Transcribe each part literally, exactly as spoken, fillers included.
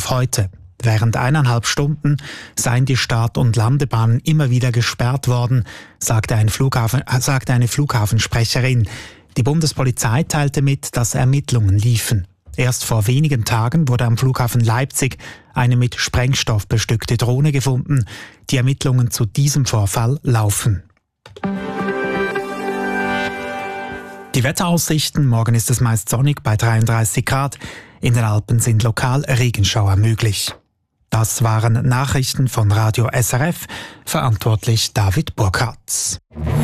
auf heute. Während eineinhalb Stunden seien die Start- und Landebahnen immer wieder gesperrt worden, sagte, ein Flughafen, äh, sagte eine Flughafensprecherin. Die Bundespolizei teilte mit, dass Ermittlungen liefen. Erst vor wenigen Tagen wurde am Flughafen Leipzig eine mit Sprengstoff bestückte Drohne gefunden. Die Ermittlungen zu diesem Vorfall laufen. Die Wetteraussichten: Morgen ist es meist sonnig bei dreiunddreißig Grad. In den Alpen sind lokal Regenschauer möglich. Das waren Nachrichten von Radio S R F, verantwortlich David Burkhardt.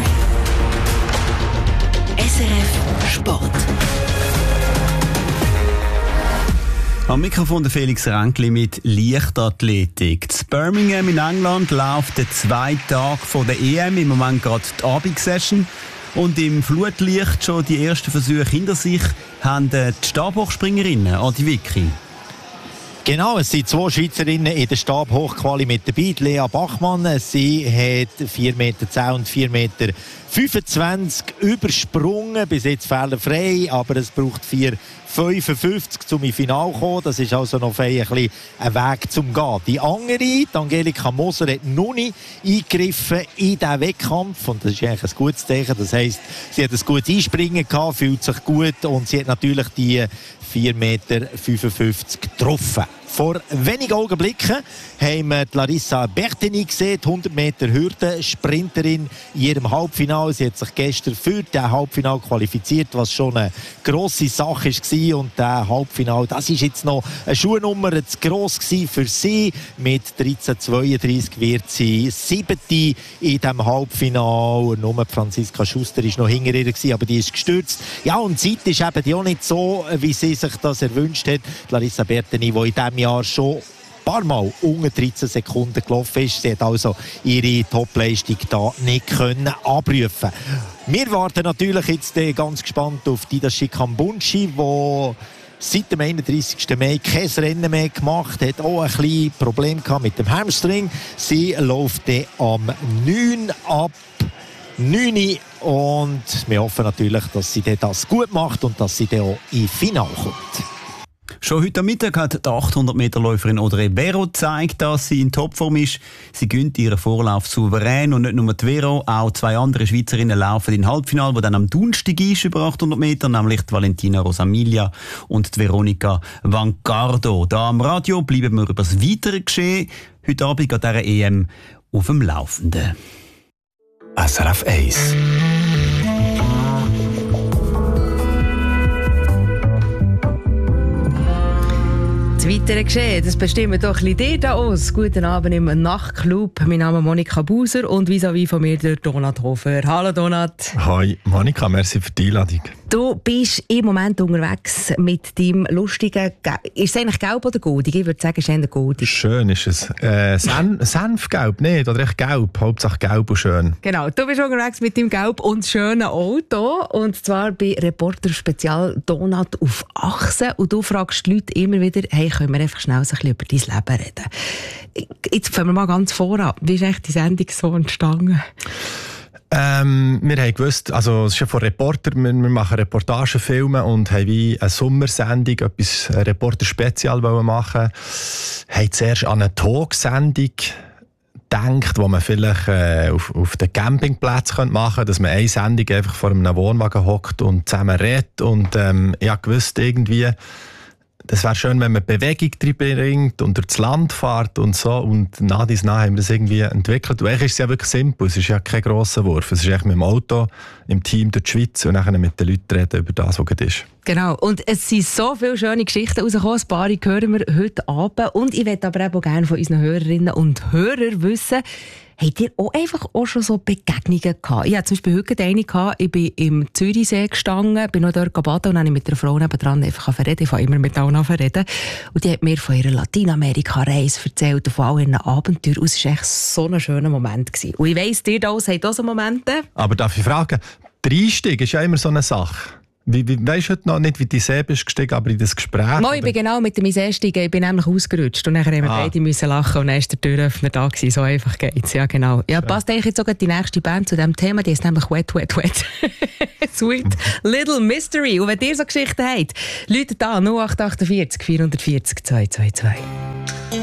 S R F Sport. Am Mikrofon der Felix Ränkli mit Leichtathletik. In Birmingham in England läuft der zweite Tag von der E M, im Moment gerade die Abendsession. Und im Flutlicht schon die ersten Versuche hinter sich haben die Stabhochspringerinnen Adi Vicky. Genau, es sind zwei Schweizerinnen in der Stabhochquali mit dabei. Lea Bachmann, sie hat vier Meter zehn und vier Meter fünfundzwanzig übersprungen, bis jetzt fehlerfrei, aber es braucht vier Meter fünfundfünfzig zum Finale kommen. Das ist also noch ein, bisschen ein Weg zum Gehen. Die andere, die Angelika Moser, hat noch nicht eingegriffen in diesen Wettkampf und das ist eigentlich ein gutes Zeichen. Das heisst, sie hat ein gutes Einspringen gehabt, fühlt sich gut und sie hat natürlich die vier Meter fünfundfünfzig getroffen. Vor wenigen Augenblicken haben wir Larissa Bertini gesehen, die hundert Meter Hürden Sprinterin in ihrem Halbfinale. Sie hat sich gestern für das Halbfinale qualifiziert, was schon eine grosse Sache war. Und das Halbfinale, das ist jetzt noch eine Schuhnummer zu gross für sie. Mit dreizehn zweiunddreißig wird sie siebte in diesem Halbfinale. Nur Franziska Schuster war noch hinter ihr, aber die ist gestürzt. Ja, und die Zeit ist eben auch nicht so, wie sie sich das erwünscht hat. Larissa Bertini, die in diesem Jahr schon ein paar Mal unter dreizehn Sekunden gelaufen ist. Sie hat also ihre Topleistung da nicht können abrufen. Wir warten natürlich jetzt ganz gespannt auf Didashi Kambunchi, die seit dem einunddreißigsten Mai kein Rennen mehr gemacht hat. Auch ein kleines Problem gehabt mit dem Hamstring. Sie läuft dann am neun ab neun und wir hoffen natürlich, dass sie das gut macht und dass sie dann auch ins Finale kommt. Schon heute Mittag hat die achthundert-Meter-Läuferin Audrey Vero gezeigt, dass sie in Topform ist. Sie gönnt ihren Vorlauf souverän und nicht nur die Vero, auch zwei andere Schweizerinnen laufen in Halbfinale, das dann am Donnerstag ist über achthundert Meter, nämlich die Valentina Rosamilia und die Veronika Vancardo. Da am Radio bleiben wir über das weitere Geschehen heute Abend an dieser E M auf dem Laufenden. S R F eins. Das weitere Geschehen, das bestimmen doch ein bisschen dir da aus. Guten Abend im Nachtclub. Mein Name ist Monika Buser und vis-à-vis von mir der Donat Hofer. Hallo Donat. Hi Monika, merci für die Einladung. Du bist im Moment unterwegs mit deinem lustigen... Ge- ist es eigentlich gelb oder goldig? Ich würde sagen, es ist eher goldig. Schön ist es. Äh, Sen- Senfgelb, nicht? Oder echt gelb? Hauptsache gelb und schön. Genau, du bist unterwegs mit deinem gelb und schönen Auto. Und zwar bei Reporter Spezial Donat auf Achse. Und du fragst die Leute immer wieder, hey, können wir einfach schnell ein bisschen über dein Leben reden? Jetzt fangen wir mal ganz voran. Wie ist echt die Sendung so entstanden? Ähm, wir haben gewusst, also es ist ja von Reporter, wir, wir machen Reportagenfilme und haben wie eine Sommersendung, etwas ein Reporter-Spezial machen. Haben zuerst an eine Talksendung gedacht, wo man vielleicht äh, auf, auf den Campingplatz machen könnte, dass man eine Sendung einfach vor einem Wohnwagen hockt und zusammen redet. Und ähm, ich habe gewusst, irgendwie, das wäre schön, wenn man Bewegung drin bringt und durch das Land fährt und so. Und nach dies nach haben wir das irgendwie entwickelt. Und eigentlich ist es ja wirklich simpel. Es ist ja kein grosser Wurf. Es ist echt mit dem Auto, im Team durch die Schweiz und dann mit den Leuten reden über das, was gerade ist. Genau. Und es sind so viele schöne Geschichten rausgekommen. Ein paar hören wir heute Abend. Und ich möchte aber auch gerne von unseren Hörerinnen und Hörern wissen, habt ihr auch einfach auch schon so Begegnungen gehabt? Ich hatte zum Beispiel heute eine gehabt, ich bin im Zürichsee gestanden, bin noch dort baden und dann habe ich mit einer Frau nebenan einfach reden. Ich fange immer mit allen an reden. Und die hat mir von ihrer Lateinamerika-Reise erzählt und von all ihren Abenteuern. Und es war echt so ein schöner Moment gewesen. Und ich weiss, ihr da habt auch so Momente. Aber darf ich fragen, der Einstieg ist ja immer so eine Sache. Wie, wie, weisst du heute noch nicht, wie du in See bist gestiegen, aber in das Gespräch? Mo, ich bin genau mit dem See gestiegen, ich bin nämlich ausgerutscht und dann haben wir ah. beide müssen lachen und dann war der Türöffner da gewesen. So einfach geht's, ja genau. Ja, passt eigentlich jetzt sogar die nächste Band zu diesem Thema, die ist nämlich Wet, Wet, Wet. Sweet Little Mystery. Und wenn ihr so Geschichten habt, läutet an null acht acht vier, vier vier null zwei zwei zwei.